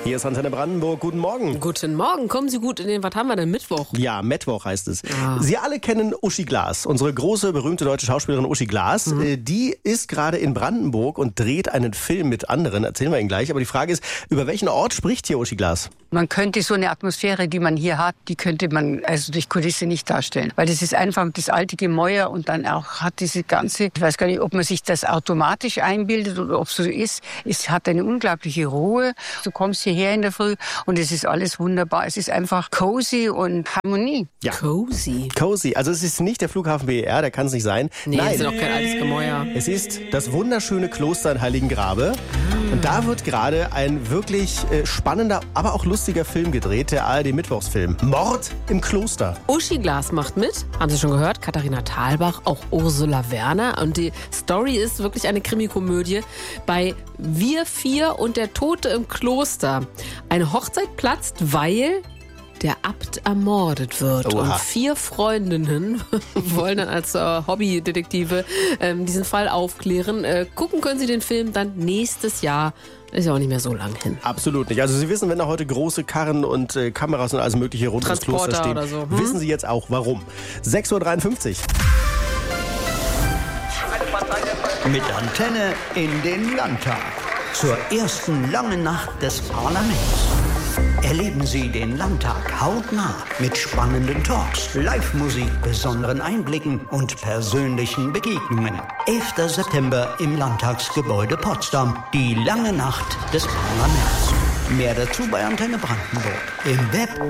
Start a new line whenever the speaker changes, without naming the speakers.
Hier ist Antenne Brandenburg. Guten Morgen.
Guten Morgen. Kommen Sie gut in den, was haben wir denn, Mittwoch?
Ja, Mittwoch heißt es.
Ja.
Sie alle kennen Uschi Glas, unsere große, berühmte deutsche Schauspielerin Uschi Glas. Die ist gerade in Brandenburg und dreht einen Film mit anderen. Erzählen wir Ihnen gleich. Aber die Frage ist, über welchen Ort spricht hier Uschi Glas?
Man könnte so eine Atmosphäre, die man hier hat, die könnte man also durch Kulisse nicht darstellen. Weil das ist einfach das alte Gemäuer und dann auch hat diese ganze, ich weiß gar nicht, ob man sich das automatisch einbildet oder ob es so ist. Es hat eine unglaubliche Ruhe. Du kommst hierher in der Früh und es ist alles wunderbar. Es ist einfach cozy und Harmonie.
Ja.
Cozy.
Cozy. Also es ist nicht der Flughafen BER, der kann es nicht sein.
Nee, das
Nein,
ist doch kein altes Gemäuer.
es ist das wunderschöne Kloster in Heiligengrabe. Und da wird gerade ein wirklich spannender, aber auch lustiger Film gedreht, der ARD-Mittwochsfilm. Mord im Kloster.
Uschi Glas macht mit, haben Sie schon gehört, Katharina Thalbach, auch Ursula Werner. Und die Story ist wirklich eine Krimikomödie. Bei Wir 4 und der Tote im Kloster. Eine Hochzeit platzt, weil der Abt ermordet wird.
Oha.
Und 4 Freundinnen wollen dann als Hobbydetektive diesen Fall aufklären. Gucken können Sie den Film dann nächstes Jahr. Ist ja auch nicht mehr so lang hin.
Absolut nicht. Also Sie wissen, wenn da heute große Karren und Kameras und alles mögliche rund ums Kloster
Transporter
stehen,
oder so.
wissen Sie jetzt auch warum. 6.53 Uhr.
Mit Antenne in den Landtag. Zur ersten langen Nacht des Parlaments. Erleben Sie den Landtag hautnah mit spannenden Talks, Live-Musik, besonderen Einblicken und persönlichen Begegnungen. 11. September im Landtagsgebäude Potsdam. Die lange Nacht des Parlaments. Mehr dazu bei Antenne Brandenburg. Im Web